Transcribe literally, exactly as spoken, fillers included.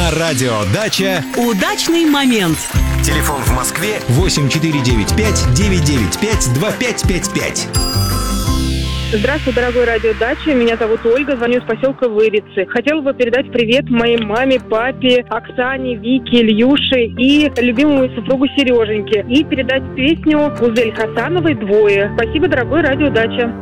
На радио «Дача» удачный момент. Телефон в Москве восемь четыре девять пять девять девять пять два пять пять пять. Здравствуй, дорогой радио «Дача». Меня зовут Ольга, звоню из поселка Вырицы. Хотела бы передать привет моей маме, папе, Оксане, Вике, Ильюше и любимому супругу Сереженьке. И передать песню Гузель Хасановой «Двое». Спасибо, дорогой радио «Дача».